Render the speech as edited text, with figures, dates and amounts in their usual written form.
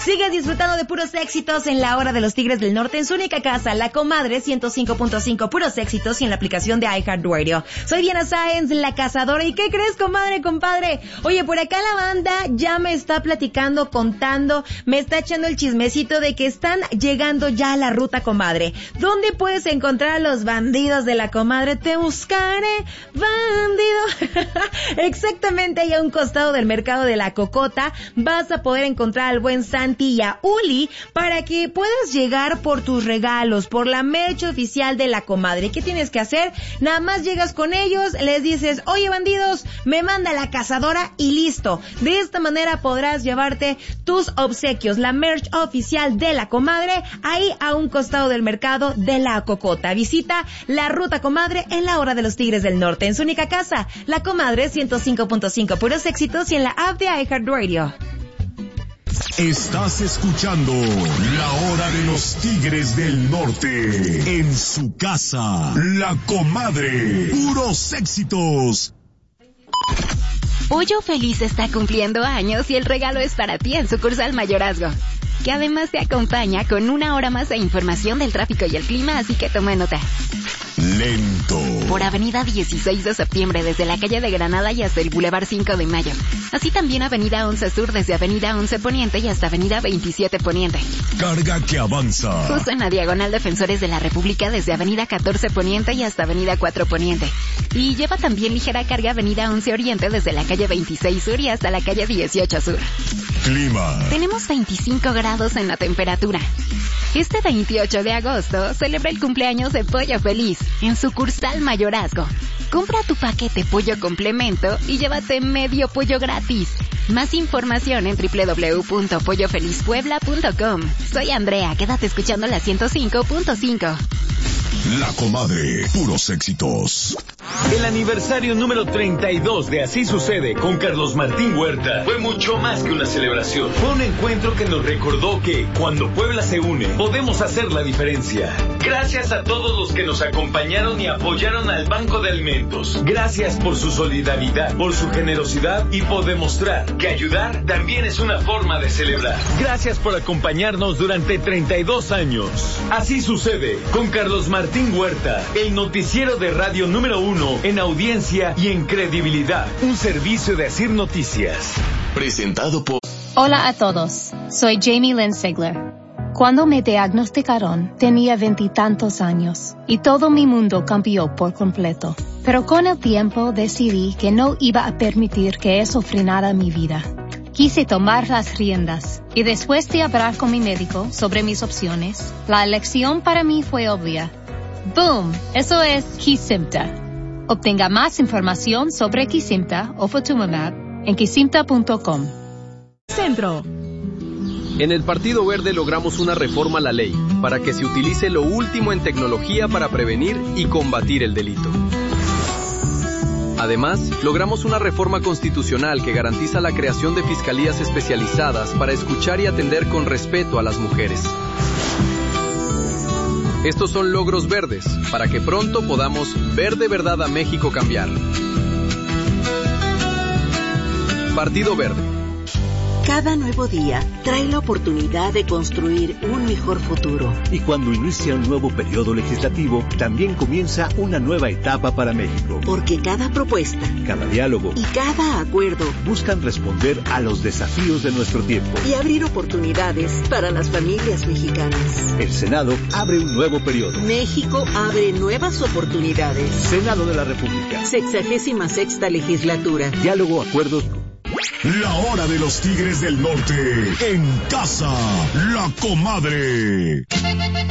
Sigues disfrutando de puros éxitos en la hora de los Tigres del Norte en su única casa, La Comadre 105.5, puros éxitos y en la aplicación de iHeartRadio. Soy Diana Sáenz, la cazadora. ¿Y qué crees, comadre, compadre? Oye, por acá la banda ya me está platicando, contando, me está echando el chismecito de que están llegando ya a la ruta, comadre. ¿Dónde puedes encontrar a los bandidos de La Comadre? Te buscaré, bandido. Exactamente, ahí a un costado del mercado de La Cocota vas a poder encontrar al buen Santi y a Uli para que puedas llegar por tus regalos, por la merch oficial de La Comadre. ¿Qué tienes que hacer? Nada más llegas con ellos, les dices, oye bandidos, me manda la cazadora y listo. De esta manera podrás llevarte tus obsequios, la merch oficial de La Comadre, ahí a un costado del mercado de La Cocota. Visita la ruta Comadre en la hora de los Tigres del Norte, en su única casa, La Comadre 105.5, puros éxitos y en la app de iHeartRadio. Estás escuchando La Hora de los Tigres del Norte, en su casa, La Comadre, puros éxitos. Pollo Feliz está cumpliendo años y el regalo es para ti en sucursal Mayorazgo, que además te acompaña con 1 hora más de información del tráfico y el clima, así que toma nota. Lento. Por avenida 16 de septiembre, desde la calle de Granada y hasta el Boulevard 5 de Mayo. Así también avenida 11 Sur, desde avenida 11 Poniente y hasta avenida 27 Poniente. Carga que avanza. Justo en la diagonal Defensores de la República, desde avenida 14 Poniente y hasta avenida 4 Poniente. Y lleva también ligera carga avenida 11 Oriente, desde la calle 26 Sur y hasta la calle 18 Sur. Clima. Tenemos 25 grados en la temperatura. Este 28 de agosto celebra el cumpleaños de Pollo Feliz en sucursal Mayorazgo. Compra tu paquete pollo complemento y llévate medio pollo gratis. Más información en www.pollofelizpuebla.com. Soy Andrea, quédate escuchando la 105.5. La Comadre, puros éxitos. El aniversario número 32 de Así Sucede con Carlos Martín Huerta fue mucho más que una celebración. Fue un encuentro que nos recordó que cuando Puebla se une, podemos hacer la diferencia. Gracias a todos los que nos acompañaron y apoyaron al Banco de Alimentos. Gracias por su solidaridad, por su generosidad y por demostrar que ayudar también es una forma de celebrar. Gracias por acompañarnos durante 32 años. Así Sucede con Carlos Martín Huerta, el noticiero de radio número 1 en audiencia y en credibilidad. Un servicio de Asir Noticias. Presentado por... Hola a todos, soy Jamie Lynn Sigler. Cuando me diagnosticaron, tenía 20 y tantos años, y todo mi mundo cambió por completo. Pero con el tiempo decidí que no iba a permitir que eso frenara mi vida. Quise tomar las riendas, y después de hablar con mi médico sobre mis opciones, la elección para mí fue obvia. ¡Boom! Eso es Kesimpta. Obtenga más información sobre Kesimpta o Ofatumumab en kesimpta.com. Centro. En el Partido Verde logramos una reforma a la ley para que se utilice lo último en tecnología para prevenir y combatir el delito. Además, logramos una reforma constitucional que garantiza la creación de fiscalías especializadas para escuchar y atender con respeto a las mujeres. Estos son logros verdes, para que pronto podamos ver de verdad a México cambiar. Partido Verde. Cada nuevo día trae la oportunidad de construir un mejor futuro. Y cuando inicia un nuevo periodo legislativo, también comienza una nueva etapa para México. Porque cada propuesta, cada diálogo y cada acuerdo buscan responder a los desafíos de nuestro tiempo y abrir oportunidades para las familias mexicanas. El Senado abre un nuevo periodo. México abre nuevas oportunidades. Senado de la República. 66ª legislatura. Diálogo, acuerdos. La Hora de los Tigres del Norte, en casa, La Comadre.